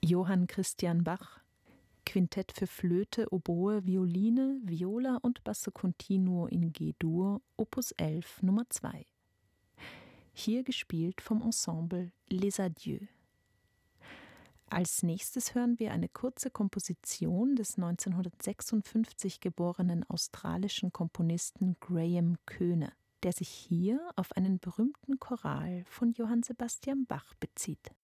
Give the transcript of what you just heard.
Johann Christian Bach, Quintett für Flöte, Oboe, Violine, Viola und Basso Continuo in G-Dur, Opus 11 Nummer 2. Hier gespielt vom Ensemble Les Adieux. Als nächstes hören wir eine kurze Komposition des 1956 geborenen australischen Komponisten Graham Köhne, der sich hier auf einen berühmten Choral von Johann Sebastian Bach bezieht.